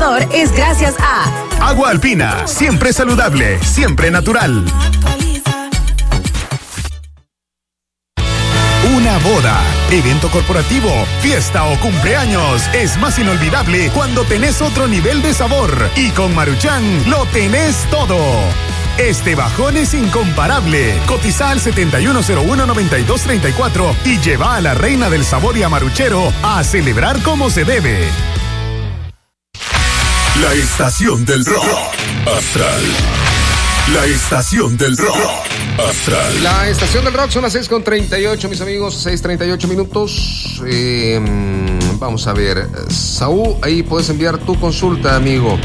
sabor es gracias a Agua Alpina, siempre saludable, siempre natural. Una boda, evento corporativo, fiesta o cumpleaños es más inolvidable cuando tenés otro nivel de sabor. Y con Maruchan lo tenés todo. Este bajón es incomparable. Cotiza al 7101-9234 y lleva a la reina del sabor y a Maruchero a celebrar como se debe. La estación del rock Astral. La estación del rock Astral. La estación del rock son las 6:38, mis amigos, 6:38 minutos. Vamos a ver, Saúl, ahí puedes enviar tu consulta, amigo.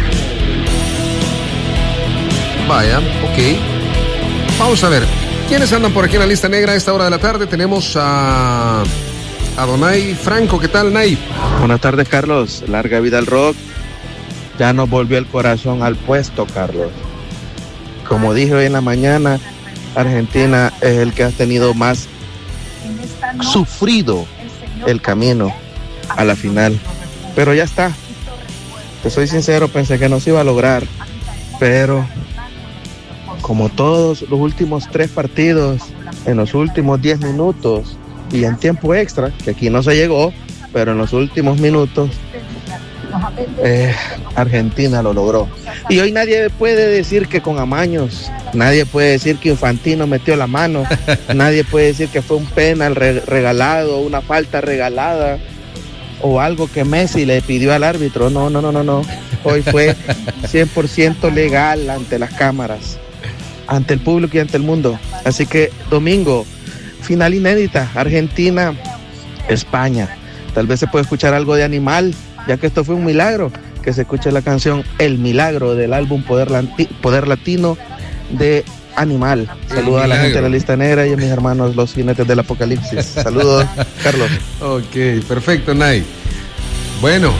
Vaya, ok. Vamos a ver, ¿quiénes andan por aquí en la lista negra a esta hora de la tarde? Tenemos a Donay Franco. ¿Qué tal, Nay? Buenas tardes, Carlos. Larga vida al rock. Ya nos volvió el corazón al puesto, Carlos. Como dije hoy en la mañana, Argentina es el que ha tenido más sufrido el camino a la final. Pero ya está. Te soy sincero, pensé que no se iba a lograr. Pero como todos los últimos 3 partidos, en los últimos 10 minutos y en tiempo extra, que aquí no se llegó, pero en los últimos minutos, Argentina lo logró. Y hoy nadie puede decir que con amaños, nadie puede decir que Infantino metió la mano, nadie puede decir que fue un penal regalado, una falta regalada o algo que Messi le pidió al árbitro. No. Hoy fue 100% legal ante las cámaras, ante el público y ante el mundo. Así que domingo, final inédita, Argentina, España. Tal vez se puede escuchar algo de Animal, ya que esto fue un milagro, que se escuche la canción El Milagro del álbum Poder Latino de Animal. Saludos a la gente de la lista negra y a mis hermanos los jinetes del apocalipsis. Saludos, Carlos. Ok, perfecto, Nay. Bueno,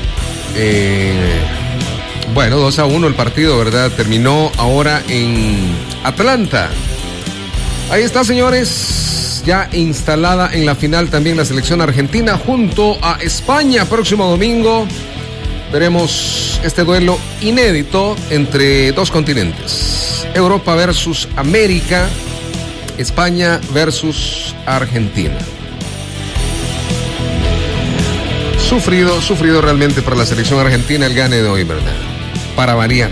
2-1 el partido, ¿verdad? Terminó ahora en Atlanta. Ahí está, señores. Ya instalada en la final también la selección argentina junto a España. Próximo domingo veremos este duelo inédito entre dos continentes. Europa versus América, España versus Argentina. Sufrido realmente para la selección argentina el gane de hoy, ¿verdad? Para variar.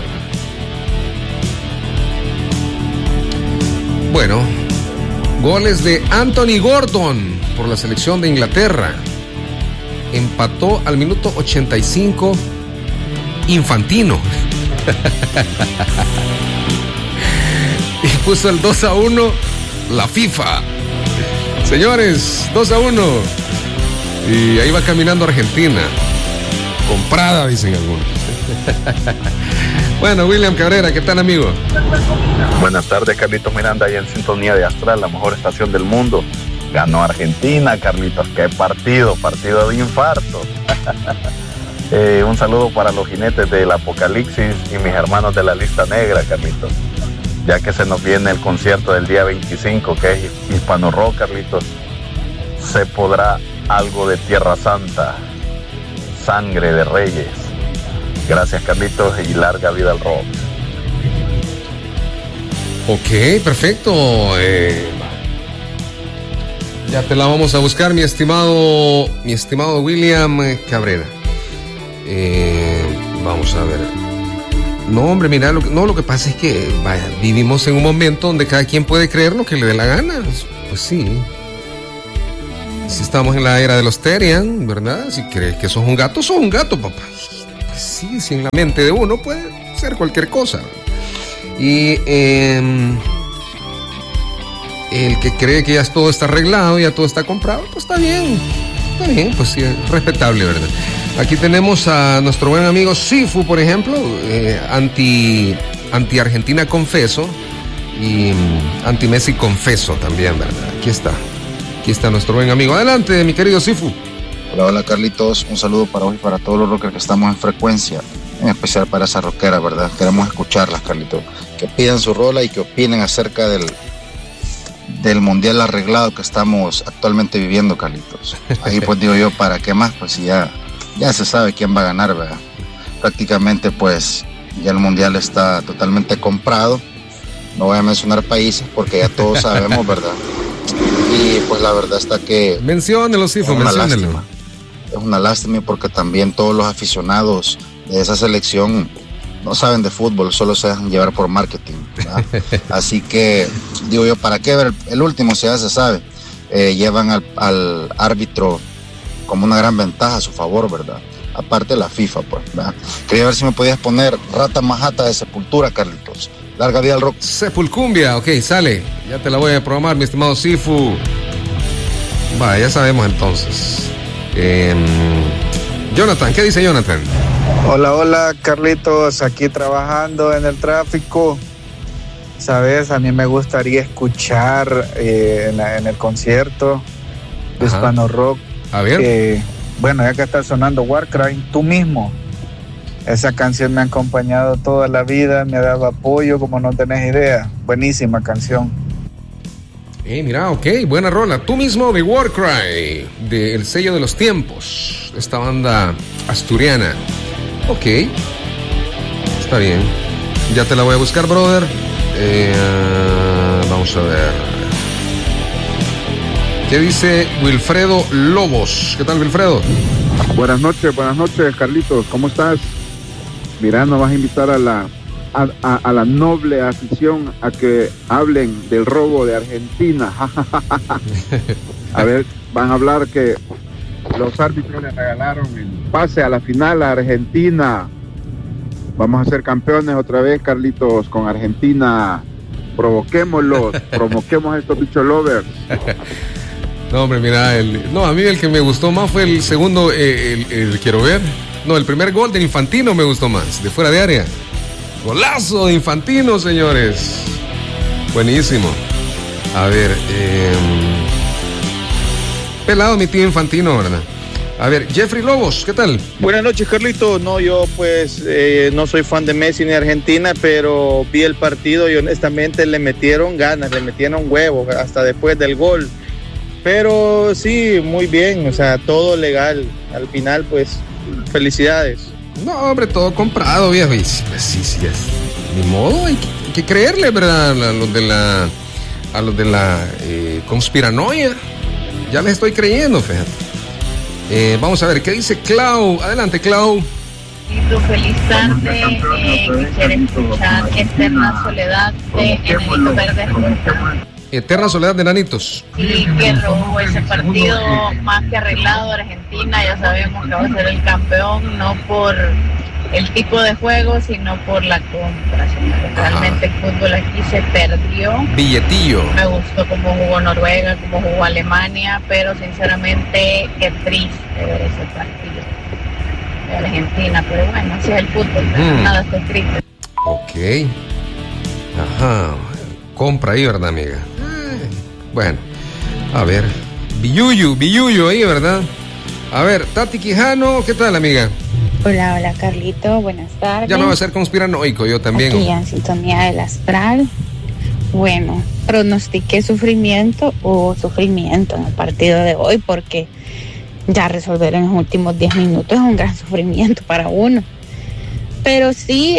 Bueno, goles de Anthony Gordon por la selección de Inglaterra. Empató al minuto 85 Infantino. Y puso el 2-1 la FIFA. Señores, 2-1. Y ahí va caminando Argentina. Comprada, dicen algunos. Bueno, William Cabrera, ¿qué tal, amigo? Buenas tardes, Carlitos Miranda, ahí en sintonía de Astral, la mejor estación del mundo. Ganó Argentina, Carlitos, qué partido de infarto. Un saludo para los jinetes del apocalipsis y mis hermanos de la lista negra, Carlitos. Ya que se nos viene el concierto del día 25, que es Hispano Rock, Carlitos, se podrá algo de Tierra Santa, Sangre de Reyes. Gracias, Carlitos, y larga vida al rock. Ok, perfecto. Ya te la vamos a buscar, mi estimado William Cabrera. Vamos a ver. No, hombre, mira, lo que pasa es que vivimos en un momento donde cada quien puede creer lo que le dé la gana. Pues sí. Si estamos en la era de los Terian, ¿verdad? Si crees que sos un gato, papá. Pues sí, si en la mente de uno puede ser cualquier cosa. Y el que cree que ya todo está arreglado, ya todo está comprado, pues está bien, pues sí, es respetable, ¿verdad? Aquí tenemos a nuestro buen amigo Sifu, por ejemplo, anti-Argentina confeso y anti-Messi confeso también, ¿verdad? Aquí está nuestro buen amigo. Adelante, mi querido Sifu. Hola, Carlitos, un saludo para vos y para todos los rockers que estamos en frecuencia, en especial para esa rockera, ¿verdad? Queremos escucharlas, Carlitos, que pidan su rola y que opinen acerca del mundial arreglado que estamos actualmente viviendo, Carlitos. Ahí pues digo yo, ¿para qué más? Pues si ya se sabe quién va a ganar, ¿verdad? prácticamente pues ya el mundial está totalmente comprado. No voy a mencionar países porque ya todos sabemos, ¿verdad? Y pues la verdad está que... Menciónelo, Sifo, menciónelo. Es una lástima porque también todos los aficionados de esa selección no saben de fútbol, solo se dejan llevar por marketing, ¿verdad? Así que, digo yo, ¿para qué ver el último si ya se sabe? Llevan al árbitro como una gran ventaja a su favor, ¿verdad? Aparte de la FIFA, pues, ¿verdad? Quería ver si me podías poner Rata Majata de Sepultura, Carlitos. Larga vida al rock. Sepulcumbia, ok, sale. Ya te la voy a programar, mi estimado Sifu. Va, ya sabemos entonces. Jonathan, ¿qué dice Jonathan? Hola, Carlitos, aquí trabajando en el tráfico. Sabes, a mí me gustaría escuchar en el concierto de Hispano Rock. A ver. Bueno, ya que está sonando Warcry, tú mismo. Esa canción me ha acompañado toda la vida, me ha dado apoyo como no tenés idea. Buenísima canción. Mira, ok, buena rola. Tú mismo de Warcry, del sello de los tiempos, esta banda asturiana. Ok, está bien. Ya te la voy a buscar, brother. Vamos a ver. ¿Qué dice Wilfredo Lobos? ¿Qué tal, Wilfredo? Buenas noches, Carlitos. ¿Cómo estás? Mira, nos vas a invitar a la noble afición a que hablen del robo de Argentina. A ver, van a hablar que los árbitros le regalaron el pase a la final a Argentina. Vamos a ser campeones otra vez, Carlitos, con Argentina. Provoquémoslos, provoquemos a estos bichos lovers. No, hombre, mira, a mí el que me gustó más fue el segundo, el quiero ver. No, el primer gol de Infantino me gustó más, de fuera de área. Golazo de Infantino, señores. Buenísimo. A ver, pelado mi tío Infantino, ¿verdad? A ver, Jeffrey Lobos, ¿qué tal? Buenas noches, Carlito. No, yo pues no soy fan de Messi ni Argentina, pero vi el partido y honestamente le metieron ganas, le metieron huevos hasta después del gol. Pero sí, muy bien, o sea, todo legal. Al final, pues, felicidades. No, hombre, todo comprado, viejo. Pues sí, ni modo, hay que creerle, ¿verdad? A los de la conspiranoia. Ya les estoy creyendo, fíjate. Vamos a ver, ¿qué dice Clau? Adelante, Clau. Feliz tarde. Quisiera escuchar Eterna Soledad de Enanitos Verdes. Eterna Soledad de Nanitos. Sí, que robó ese partido más que arreglado. Argentina ya sabemos que va a ser el campeón, no por el tipo de juego, sino por la compra. Realmente el fútbol aquí se perdió. Billetillo. Me gustó cómo jugó Noruega, cómo jugó Alemania, pero sinceramente qué triste ver ese partido de Argentina. Pero bueno, así es el fútbol, nada está escrito. Ok. Ajá. Compra ahí, ¿verdad, amiga? Bueno, a ver. Billuyo ahí, ¿verdad? A ver, Tati Quijano, ¿qué tal, amiga? Hola, Carlito, buenas tardes. Ya me va a hacer conspiranoico, yo también. Aquí en sintonía del astral. Bueno, pronostiqué sufrimiento en el partido de hoy porque ya resolver en los últimos 10 minutos es un gran sufrimiento para uno. Pero sí,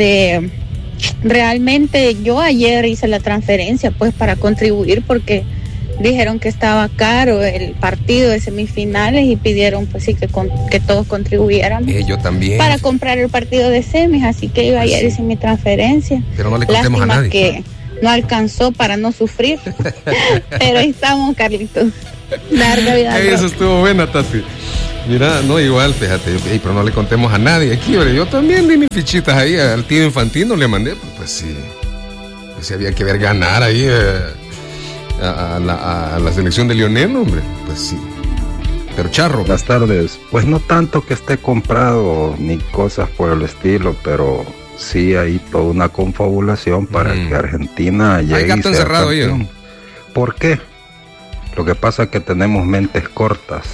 realmente yo ayer hice la transferencia pues para contribuir porque dijeron que estaba caro el partido de semifinales y pidieron pues sí que todos contribuyéramos. Yo también. Para comprar el partido de semis, así que yo ayer hice mi transferencia. Pero no le contemos a nadie. Que no alcanzó para no sufrir. Pero ahí estamos, Carlitos. Larga vida. Eso estuvo buena, Tati. Mira, no, igual, fíjate, pero no le contemos a nadie aquí, ¿verdad? Yo también di mis fichitas ahí al tío Infantino, le mandé, pues sí, había que ver ganar ahí a la selección de Lionel, hombre, pues sí, pero charro. Buenas tardes, pues no tanto que esté comprado ni cosas por el estilo, pero sí hay toda una confabulación para que Argentina llegue y sea campeón. ¿Por qué? Lo que pasa es que tenemos mentes cortas.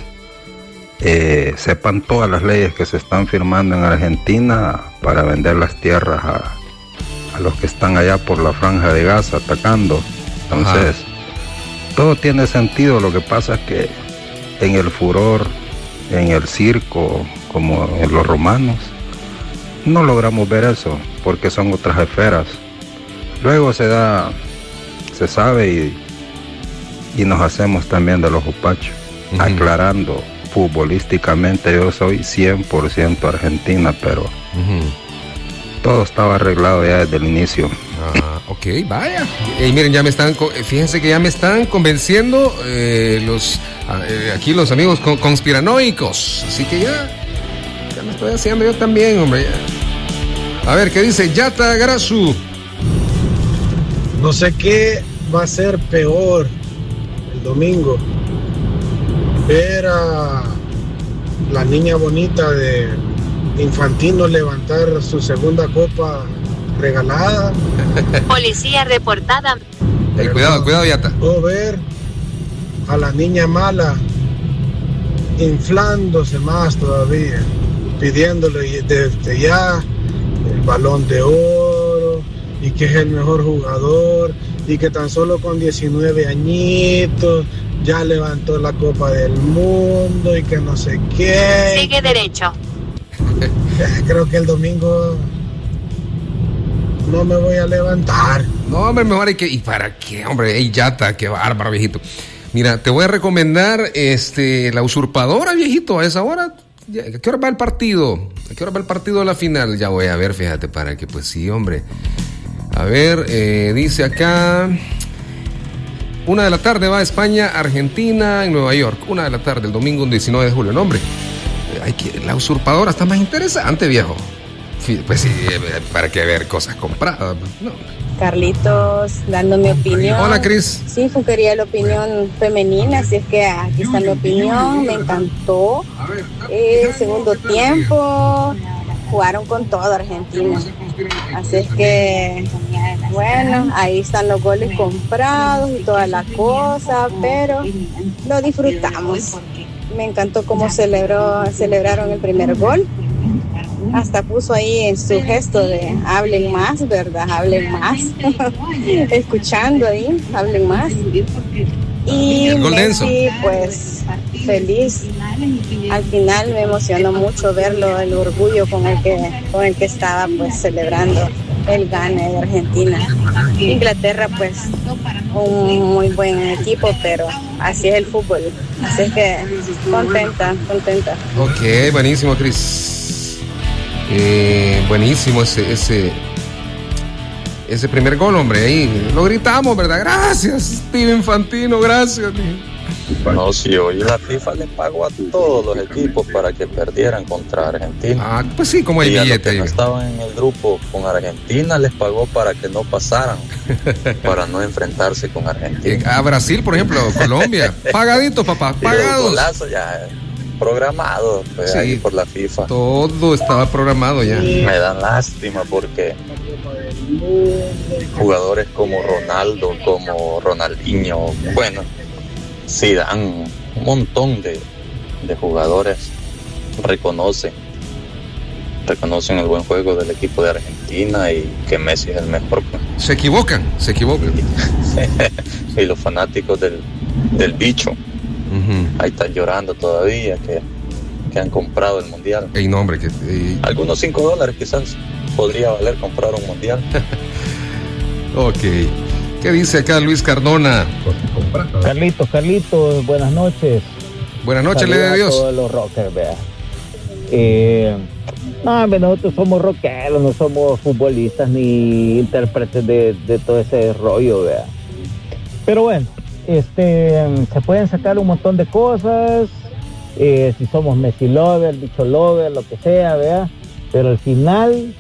Sepan todas las leyes que se están firmando en Argentina para vender las tierras a los que están allá por la franja de Gaza atacando. Entonces, todo tiene sentido. Lo que pasa es que en el furor, en el circo, como en los romanos, no logramos ver eso, porque son otras esferas. Luego se sabe y nos hacemos también de los jupachos. Aclarando, futbolísticamente yo soy 100% Argentina, pero todo estaba arreglado ya desde el inicio. Ok, vaya. Miren, fíjense que ya me están convenciendo aquí los amigos conspiranoicos. Así que ya me estoy haciendo yo también, hombre. Ya. A ver, ¿qué dice Yata Garazu? No sé qué va a ser peor el domingo. Ver a la niña bonita de Infantino levantar su segunda copa regalada. Policía reportada. Cuidado, Yata. O ver a la niña mala inflándose más todavía, pidiéndole desde ya el Balón de Oro y que es el mejor jugador y que tan solo con 19 añitos ya levantó la Copa del Mundo y que no sé qué. Sigue derecho. Creo que el domingo no me voy a levantar. No, hombre, mejor hay que... ¿Y para qué, hombre? Ey, Yata, qué bárbaro, viejito. Mira, te voy a recomendar La Usurpadora, viejito, a esa hora. ¿A qué hora va el partido? ¿A qué hora va el partido de la final? Ya voy a ver, fíjate, para que, pues sí, hombre. A ver, dice acá... 1 de la tarde va a España, Argentina, en Nueva York. 1 de la tarde, el domingo 19 de julio. No, hombre, La Usurpadora está más interesante, viejo. Pues sí, para que ver cosas compradas. No. Carlitos, dando mi opinión. Hola, Cris. Sí, quería la opinión femenina, así es que aquí está mi opinión. Me encantó. Segundo tiempo, jugaron con todo Argentina. Así es que, bueno, ahí están los goles comprados y toda la cosa, pero lo disfrutamos. Me encantó cómo celebraron el primer gol. Hasta puso ahí en su gesto de hablen más, ¿verdad? Hablen más. Escuchando ahí, hablen más. Y Messi, pues, feliz. Al final me emocionó mucho verlo, el orgullo con el que estaba, pues, celebrando el gane de Argentina. Inglaterra, pues, un muy buen equipo, pero así es el fútbol. Así es que contenta. Ok, buenísimo, Cris. Buenísimo ese primer gol, hombre, ahí lo gritamos, ¿verdad? Gracias, Steve Infantino, gracias. No, sí, hoy la FIFA le pagó a todos los equipos para que perdieran contra Argentina. Pues sí, como hay billete. Y a los que no estaban en el grupo con Argentina les pagó para que no pasaran, para no enfrentarse con Argentina. A Brasil, por ejemplo, Colombia, pagaditos, papá, pagados. El golazo ya programado, pues, sí, ahí por la FIFA. Todo estaba programado ya. Me dan lástima porque jugadores como Ronaldo, como Ronaldinho, bueno, Zidane, un montón de jugadores reconocen el buen juego del equipo de Argentina y que Messi es el mejor. Se equivocan. Y los fanáticos del bicho, ahí están llorando todavía que han comprado el mundial. No, hombre, algunos $5 quizás podría valer comprar un mundial. Ok. ¿Qué dice acá Luis Cardona? Carlitos, buenas noches. Buenas noches, le de Dios. A todos los rockers, vea. No, nosotros somos rockeros, no somos futbolistas ni intérpretes de todo ese rollo, vea. Pero bueno, se pueden sacar un montón de cosas, si somos Messi lover, bicho lover, lo que sea, vea. Pero al final,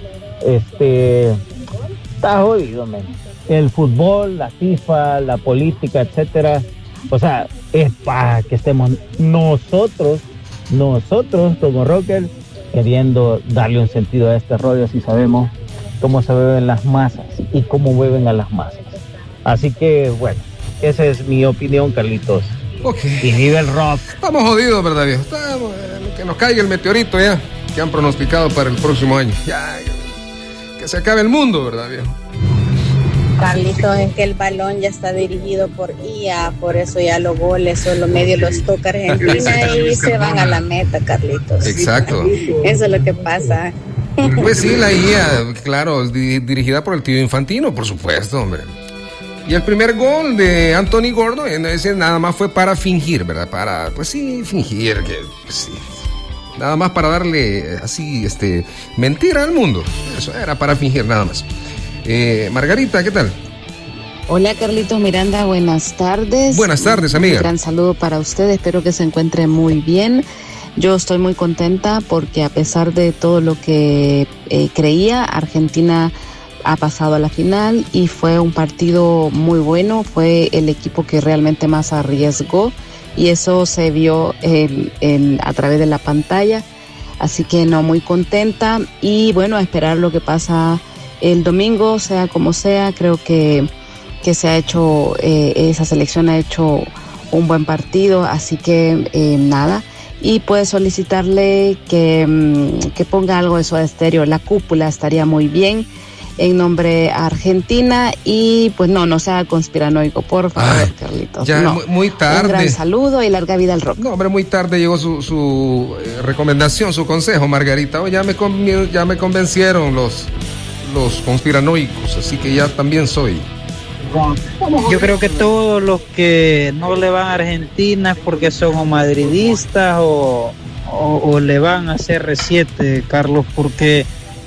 está jodido, man. El fútbol, la FIFA, la política, etcétera, o sea, es para que estemos nosotros como rockers queriendo darle un sentido a este rollo, si sabemos cómo se beben las masas y cómo beben a las masas. Así que, bueno, esa es mi opinión, Carlitos. Okay. Y vive el rock. Estamos jodidos, ¿verdad, viejo? Que nos caiga el meteorito ya, que han pronosticado para el próximo año. Ya, que se acabe el mundo, ¿verdad, viejo? Carlitos, es que el balón ya está dirigido por IA, por eso ya los goles solo medio los toca Argentina y se van a la meta, Carlitos. Exacto. Eso es lo que pasa. Pues sí, la guía, claro, dirigida por el tío Infantino, por supuesto, hombre. Y el primer gol de Anthony Gordon, ese nada más fue para fingir, ¿verdad? Para, pues sí, fingir, que pues sí. Nada más para darle así, mentira al mundo. Eso era para fingir, nada más. Margarita, ¿qué tal? Hola, Carlitos Miranda, buenas tardes. Buenas tardes, amiga. Un gran saludo para usted, espero que se encuentre muy bien. Yo estoy muy contenta porque a pesar de todo lo que creía, Argentina ha pasado a la final y fue un partido muy bueno, fue el equipo que realmente más arriesgó y eso se vio a través de la pantalla, así que no, muy contenta y bueno, a esperar lo que pasa el domingo, sea como sea. Creo que se ha hecho, esa selección ha hecho un buen partido, así que nada. Y pues solicitarle que ponga algo de Soda Stereo, La Cúpula estaría muy bien, en nombre a Argentina. Y pues no sea conspiranoico, por favor, Carlitos. Ya no. muy tarde. Un gran saludo y larga vida al rock. No, hombre, muy tarde llegó su recomendación, su consejo, Margarita. Ya me convencieron los conspiranoicos, así que ya también soy. Yo creo que todos los que no le van a Argentina es porque son o madridistas o le van a CR7, Carlos, porque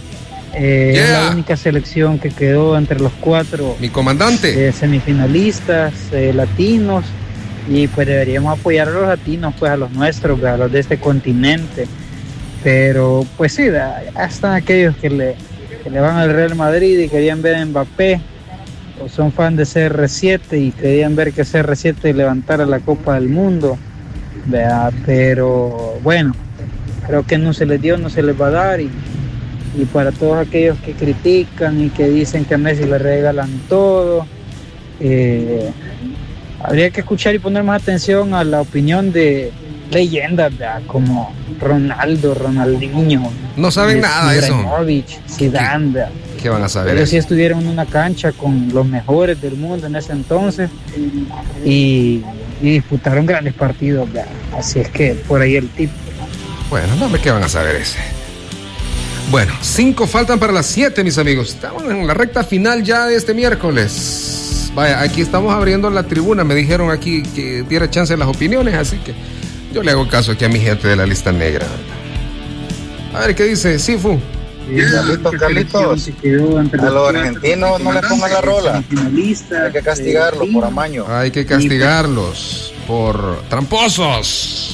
es la única selección que quedó entre los 4 mi comandante semifinalistas latinos, y pues deberíamos apoyar a los latinos, pues a los nuestros, a los de este continente. Pero pues sí, ya están aquellos que le van al Real Madrid y querían ver a Mbappé, o son fan de CR7 y querían ver que CR7 levantara la Copa del Mundo, ¿verdad? Pero bueno, creo que no se les dio, no se les va a dar, y para todos aquellos que critican y que dicen que a Messi le regalan todo, habría que escuchar y poner más atención a la opinión de leyendas, ¿verdad? Como Ronaldo, Ronaldinho. No saben nada de eso. Ibrahimovic, Zidane, ¿verdad? ¿Qué van a saber? Ellos sí estuvieron en una cancha con los mejores del mundo en ese entonces y disputaron grandes partidos, ¿verdad? Así es que por ahí el tip. Bueno, no, ¿qué van a saber ese? Bueno, 5 faltan para las 7, mis amigos. Estamos en la recta final ya de este miércoles. Vaya, aquí estamos abriendo la tribuna. Me dijeron aquí que diera chance a las opiniones, así que yo le hago caso aquí a mi gente de la lista negra. A ver, ¿qué dice Sifu? Carlitos, a los argentinos no les pongan la rola. Hay que castigarlos por amaño. Hay que castigarlos por tramposos.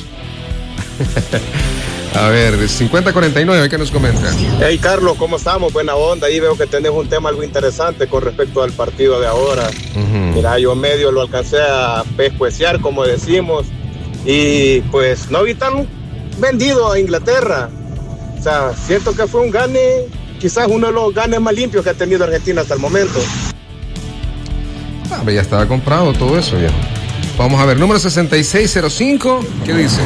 A ver, 50-49, ¿qué nos comentan? Hey Carlos, ¿cómo estamos? Buena onda, ahí veo que tenés un tema algo interesante con respecto al partido de ahora. Mira, yo medio lo alcancé a pescueciar, como decimos, y pues no vi tan vendido a Inglaterra. O sea, siento que fue un gane, quizás uno de los ganes más limpios que ha tenido Argentina hasta el momento. Ya estaba comprado todo eso ya. Vamos a ver, número 6605, ¿qué dice?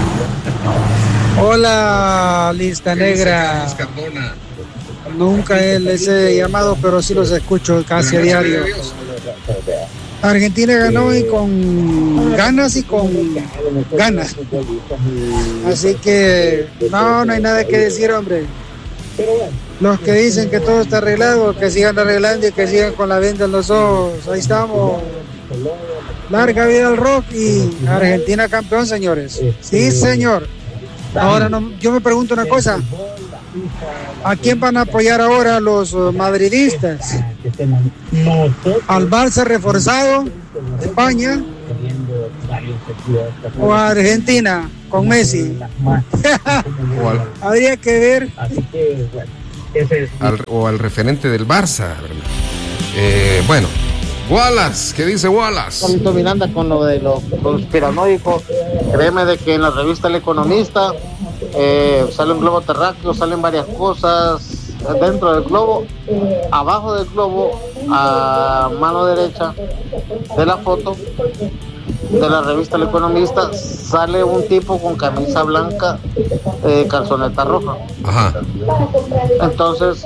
Hola, lista negra. Nunca les he llamado, pero sí los escucho casi a diario. Argentina ganó y con ganas y con ganas. Así que no hay nada que decir, hombre. Los que dicen que todo está arreglado, que sigan arreglando y que sigan con la venda en los ojos. Ahí estamos. Larga vida al rock y Argentina campeón, señores. Sí, señor. Ahora yo me pregunto una cosa. ¿A quién van a apoyar ahora los madridistas? ¿Al Barça reforzado, España? ¿O a Argentina con Messi? Habría que ver. O al referente del Barça, ¿verdad? Bueno, Wallace, ¿qué dice Wallace? Carlito Miranda, con lo de los conspiranoicos, créeme de que en la revista El Economista sale un globo terráqueo, salen varias cosas dentro del globo, abajo del globo, a mano derecha de la foto de la revista El Economista, sale un tipo con camisa blanca, calzoneta roja. Ajá. Entonces,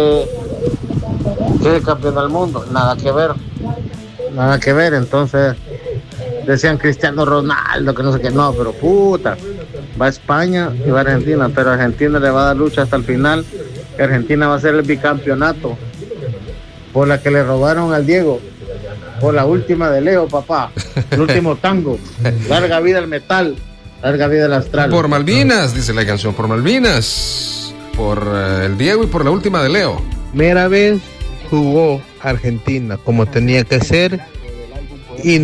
¿qué es campeón del mundo? Nada que ver, entonces decían Cristiano Ronaldo, que no sé qué, no, pero puta, va a España y va a Argentina, pero Argentina le va a dar lucha hasta el final, que Argentina va a ser el bicampeonato. Por la que le robaron al Diego. Por la última de Leo, papá. El último tango. Larga vida el metal. Larga vida el astral. Por Malvinas, dice la canción. Por Malvinas. Por el Diego y por la última de Leo. Primera vez jugó Argentina como tenía que ser. Y